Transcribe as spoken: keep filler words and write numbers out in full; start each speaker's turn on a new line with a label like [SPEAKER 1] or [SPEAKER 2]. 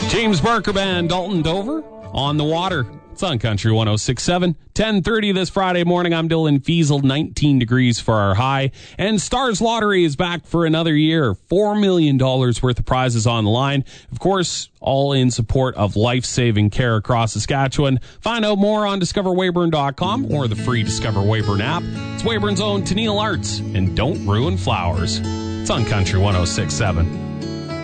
[SPEAKER 1] James Barker Band, Dalton Dover, On the Water. It's on Country one oh six point seven. ten thirty this Friday morning. I'm Dylan Fiesel. nineteen degrees for our high. And Stars Lottery is back for another year. four million dollars worth of prizes on the line. Of course, all in support of life-saving care across Saskatchewan. Find out more on discover weyburn dot com or the free Discover Weyburn app. It's Weyburn's own Tennille Arts. And don't ruin flowers. It's on Country one oh six point seven.